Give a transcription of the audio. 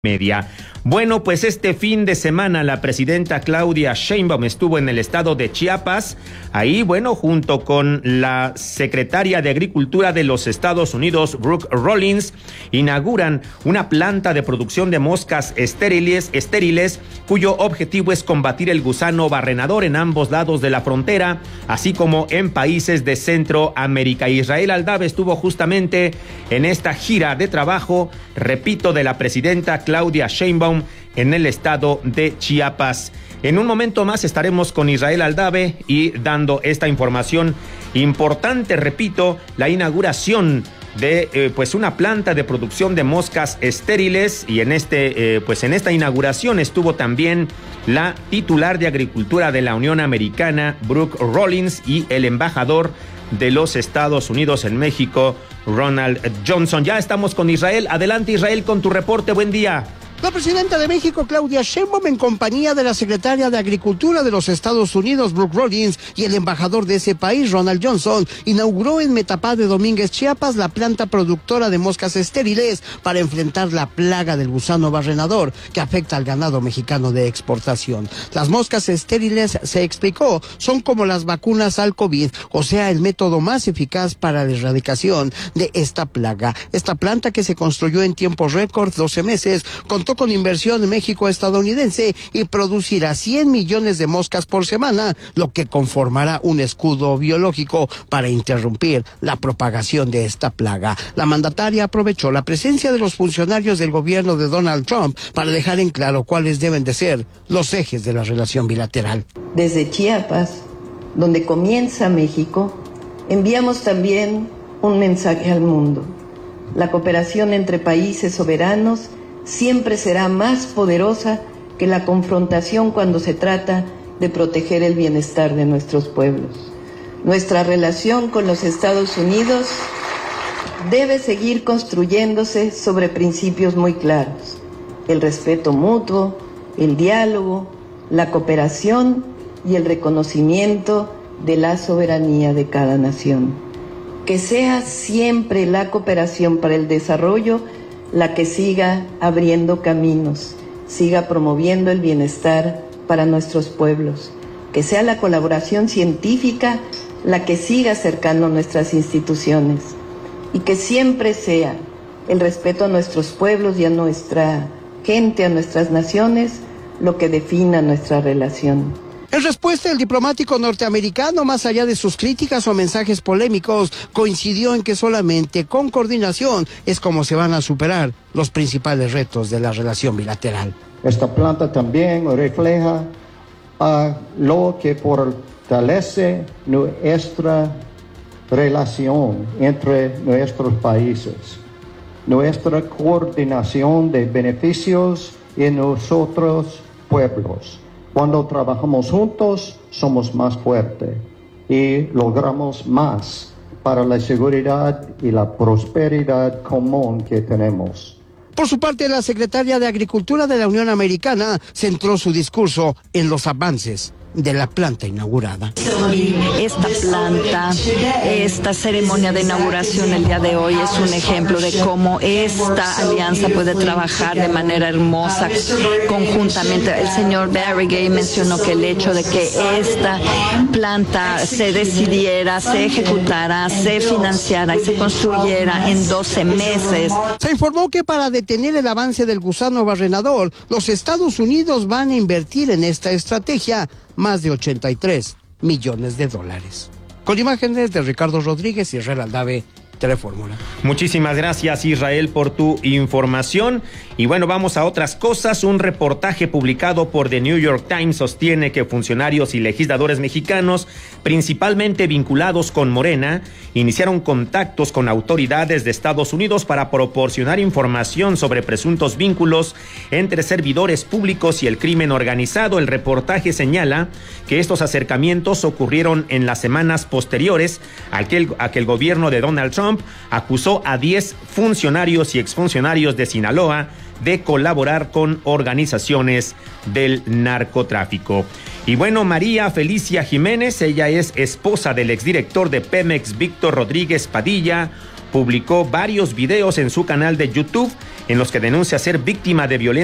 media. Bueno, pues este fin de semana la presidenta Claudia Sheinbaum estuvo en el estado de Chiapas. Ahí, bueno, junto con la secretaria de Agricultura de los Estados Unidos, Brooke Rollins, inauguran una planta de producción de moscas estériles, cuyo objetivo es combatir el gusano barrenador en ambos lados de la frontera, así como en países de Centroamérica. Israel Aldave estuvo justamente en esta gira de trabajo, repito, de la presidenta Claudia Sheinbaum en el estado de Chiapas. En un momento más estaremos con Israel Aldave y dando esta información importante, repito, la inauguración de pues una planta de producción de moscas estériles, y en esta inauguración estuvo también la titular de Agricultura de la Unión Americana, Brooke Rollins, y el embajador de los Estados Unidos en México, Ronald Johnson. Ya estamos con Israel. Adelante, Israel, con tu reporte. Buen día. La presidenta de México, Claudia Sheinbaum, en compañía de la secretaria de Agricultura de los Estados Unidos, Brooke Rollins, y el embajador de ese país, Ronald Johnson, inauguró en Metapá de Domínguez, Chiapas, la planta productora de moscas estériles para enfrentar la plaga del gusano barrenador que afecta al ganado mexicano de exportación. Las moscas estériles, se explicó, son como las vacunas al COVID, o sea, el método más eficaz para la erradicación de esta plaga. Esta planta, que se construyó en tiempo récord, 12 meses, contó con inversión México-estadounidense y producirá 100 millones de moscas por semana, lo que conformará un escudo biológico para interrumpir la propagación de esta plaga. La mandataria aprovechó la presencia de los funcionarios del gobierno de Donald Trump para dejar en claro cuáles deben de ser los ejes de la relación bilateral. Desde Chiapas, donde comienza México, enviamos también un mensaje al mundo. La cooperación entre países soberanos siempre será más poderosa que la confrontación cuando se trata de proteger el bienestar de nuestros pueblos. Nuestra relación con los Estados Unidos debe seguir construyéndose sobre principios muy claros: el respeto mutuo, el diálogo, la cooperación y el reconocimiento de la soberanía de cada nación. Que sea siempre la cooperación para el desarrollo la que siga abriendo caminos, siga promoviendo el bienestar para nuestros pueblos. Que sea la colaboración científica la que siga acercando nuestras instituciones. Y que siempre sea el respeto a nuestros pueblos y a nuestra gente, a nuestras naciones, lo que defina nuestra relación. En respuesta, el diplomático norteamericano, más allá de sus críticas o mensajes polémicos, coincidió en que solamente con coordinación es como se van a superar los principales retos de la relación bilateral. Esta planta también refleja lo que fortalece nuestra relación entre nuestros países, nuestra coordinación de beneficios en nosotros pueblos. Cuando trabajamos juntos, somos más fuertes y logramos más para la seguridad y la prosperidad común que tenemos. Por su parte, la secretaria de Agricultura de la Unión Americana centró su discurso en los avances de la planta inaugurada. Esta planta, esta ceremonia de inauguración el día de hoy es un ejemplo de cómo esta alianza puede trabajar de manera hermosa conjuntamente. El señor Barrigay mencionó que el hecho de que esta planta se decidiera, se ejecutara, se financiara y se construyera en 12 meses. Se informó que para detener el avance del gusano barrenador, los Estados Unidos van a invertir en esta estrategia más de $83 millones. Con imágenes de Ricardo Rodríguez y Israel Aldave, Telefórmula. Muchísimas gracias, Israel, por tu información. Y bueno, vamos a otras cosas. Un reportaje publicado por The New York Times sostiene que funcionarios y legisladores mexicanos, principalmente vinculados con Morena, iniciaron contactos con autoridades de Estados Unidos para proporcionar información sobre presuntos vínculos entre servidores públicos y el crimen organizado. El reportaje señala que estos acercamientos ocurrieron en las semanas posteriores a que el gobierno de Donald Trump acusó a 10 funcionarios y exfuncionarios de Sinaloa de colaborar con organizaciones del narcotráfico. Y bueno, María Felicia Jiménez, ella es esposa del exdirector de Pemex, Víctor Rodríguez Padilla, publicó varios videos en su canal de YouTube en los que denuncia ser víctima de violencia